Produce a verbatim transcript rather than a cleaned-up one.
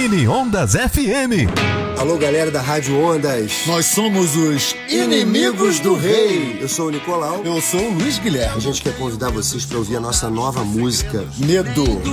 Mini Ondas F M. Alô, galera da Rádio Ondas. Nós somos os Inimigos do Rei. Eu sou o Nicolau. Eu sou o Luiz Guilherme. A gente quer convidar vocês para ouvir a nossa nova música, Medo.